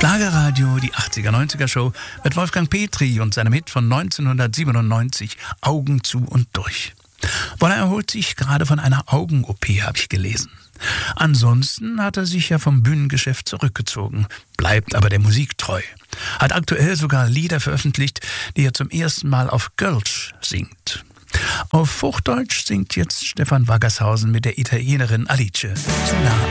Schlagerradio, die 80er-90er-Show mit Wolfgang Petri und seinem Hit von 1997, Augen zu und durch. Woller erholt sich gerade von einer Augen-OP, habe ich gelesen. Ansonsten hat er sich ja vom Bühnengeschäft zurückgezogen, bleibt aber der Musik treu. Hat aktuell sogar Lieder veröffentlicht, die er zum ersten Mal auf Kölsch singt. Auf Hochdeutsch singt jetzt Stefan Waggershausen mit der Italienerin Alice. Zu nah